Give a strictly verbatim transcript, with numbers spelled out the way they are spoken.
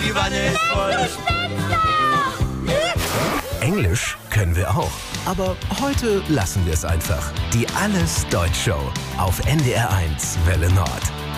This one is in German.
die Wanne ist voll. Englisch können wir auch. Aber heute lassen wir es einfach. Die Alles Deutsch Show auf N D R eins Welle Nord.